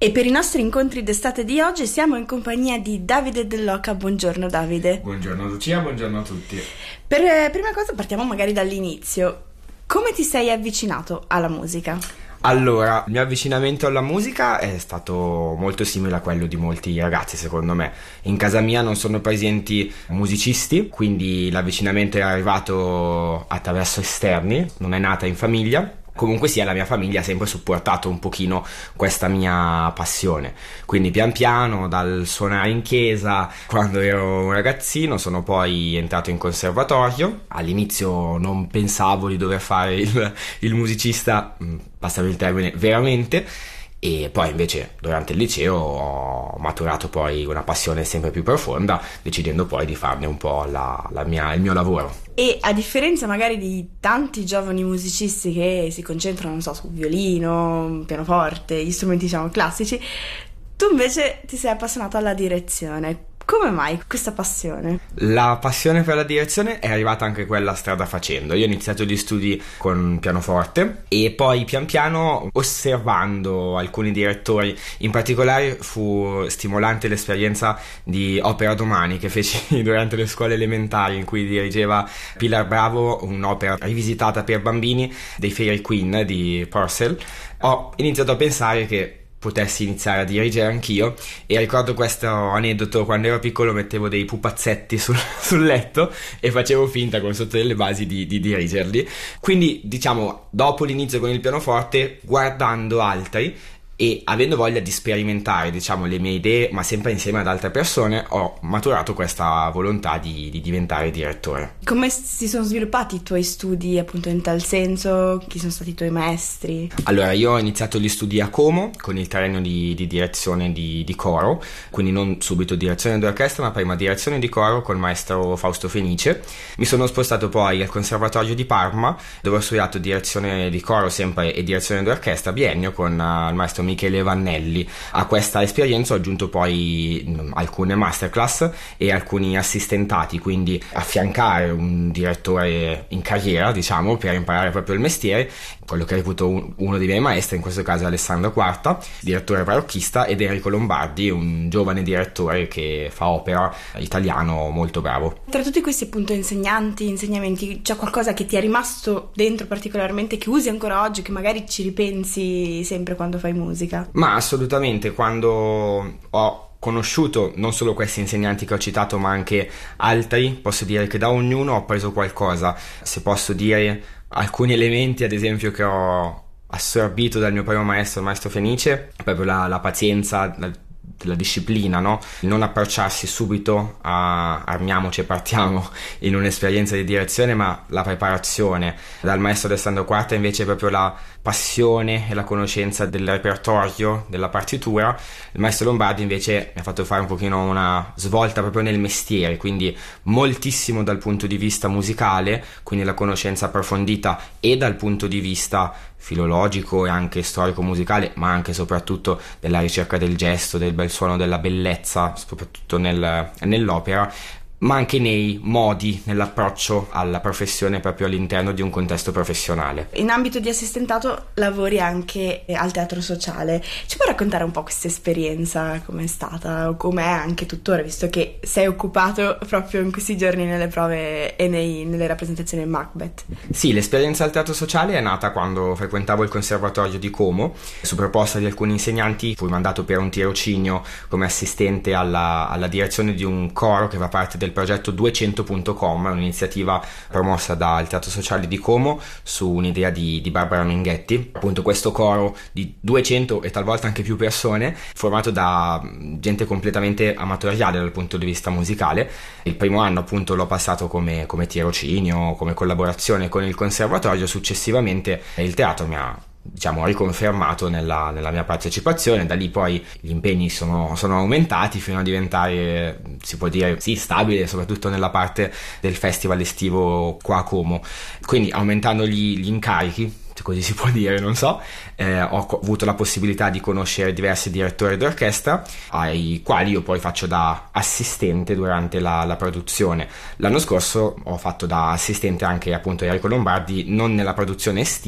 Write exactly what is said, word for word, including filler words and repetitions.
E per i nostri incontri d'estate di oggi siamo in compagnia di Davide Dell'Oca. Buongiorno Davide. Buongiorno Lucia, buongiorno a tutti. Per eh, prima cosa partiamo magari dall'inizio. Come ti sei avvicinato alla musica? Allora, il mio avvicinamento alla musica è stato molto simile a quello di molti ragazzi, secondo me. In casa mia non sono presenti musicisti, quindi l'avvicinamento è arrivato attraverso esterni, non è nata in famiglia. Comunque sia, la mia famiglia ha sempre supportato un pochino questa mia passione, quindi pian piano dal suonare in chiesa quando ero un ragazzino sono poi entrato in conservatorio. All'inizio non pensavo di dover fare il, il musicista, passami il termine, veramente, e poi invece durante il liceo ho maturato poi una passione sempre più profonda, decidendo poi di farne un po' la, la mia, il mio lavoro. E a differenza magari di tanti giovani musicisti che si concentrano, non so, sul violino, pianoforte, gli strumenti diciamo classici, tu invece ti sei appassionato alla direzione. Come mai questa passione? La passione per la direzione è arrivata anche quella strada facendo. Io ho iniziato gli studi con pianoforte e poi pian piano, osservando alcuni direttori, in particolare fu stimolante l'esperienza di Opera Domani che feci durante le scuole elementari, in cui dirigeva Pilar Bravo, un'opera rivisitata per bambini dei Fairy Queen di Purcell. Ho iniziato a pensare che potessi iniziare a dirigere anch'io, e ricordo questo aneddoto: quando ero piccolo mettevo dei pupazzetti sul, sul letto e facevo finta con sotto delle basi di, di dirigerli. Quindi diciamo, dopo l'inizio con il pianoforte, guardando altri e avendo voglia di sperimentare, diciamo, le mie idee, ma sempre insieme ad altre persone, ho maturato questa volontà di, di diventare direttore. Come si sono sviluppati i tuoi studi appunto in tal senso? Chi sono stati i tuoi maestri? Allora, io ho iniziato gli studi a Como con il terreno di, di direzione di, di coro, quindi non subito direzione d'orchestra, ma prima direzione di coro col maestro Fausto Fenice. Mi sono spostato poi al Conservatorio di Parma, dove ho studiato direzione di coro sempre e direzione d'orchestra biennio con uh, il maestro Michele Vannelli. A questa esperienza ho aggiunto poi mh, alcune masterclass e alcuni assistentati, quindi affiancare un direttore in carriera, diciamo, per imparare proprio il mestiere. Quello che reputo un, uno dei miei maestri, in questo caso Alessandro Quarta, direttore barocchista, ed Enrico Lombardi, un giovane direttore che fa opera, italiano molto bravo. Tra tutti questi appunto insegnanti, insegnamenti, c'è qualcosa che ti è rimasto dentro particolarmente, che usi ancora oggi, che magari ci ripensi sempre quando fai musica? Ma assolutamente, quando ho conosciuto non solo questi insegnanti che ho citato, ma anche altri, posso dire che da ognuno ho preso qualcosa. Se posso dire alcuni elementi, ad esempio, che ho assorbito dal mio primo maestro, il maestro Fenice, proprio la, la pazienza, la, la disciplina, no? Il non approcciarsi subito a armiamoci e partiamo in un'esperienza di direzione, ma la preparazione. Dal maestro Alessandro Quarta invece proprio la passione e la conoscenza del repertorio, della partitura. Il maestro Lombardi invece mi ha fatto fare un pochino una svolta proprio nel mestiere, quindi moltissimo dal punto di vista musicale, quindi la conoscenza approfondita, e dal punto di vista filologico e anche storico musicale, ma anche e soprattutto della ricerca del gesto, del bel suono, della bellezza, soprattutto nel, nell'opera, ma anche nei modi, nell'approccio alla professione proprio all'interno di un contesto professionale. In ambito di assistentato lavori anche al teatro sociale. Ci puoi raccontare un po' questa esperienza, com'è stata o com'è anche tuttora, visto che sei occupato proprio in questi giorni nelle prove e nei, nelle rappresentazioni del Macbeth? Sì, l'esperienza al teatro sociale è nata quando frequentavo il Conservatorio di Como. Su proposta di alcuni insegnanti fui mandato per un tirocinio come assistente alla, alla direzione di un coro che fa parte del del progetto duecento punto com, un'iniziativa promossa dal Teatro Sociale di Como su un'idea di, di Barbara Minghetti. Appunto, questo coro di duecento e talvolta anche più persone, formato da gente completamente amatoriale dal punto di vista musicale. Il primo anno appunto l'ho passato come, come tirocinio, come collaborazione con il conservatorio. Successivamente il teatro mi ha diciamo riconfermato nella, nella mia partecipazione. Da lì poi gli impegni sono, sono aumentati fino a diventare, si può dire, sì, stabile, soprattutto nella parte del festival estivo qua a Como. Quindi aumentando gli, gli incarichi, così si può dire, non so, eh, ho co- avuto la possibilità di conoscere diversi direttori d'orchestra ai quali io poi faccio da assistente durante la, la produzione. L'anno scorso ho fatto da assistente anche appunto Enrico Lombardi, non nella produzione estiva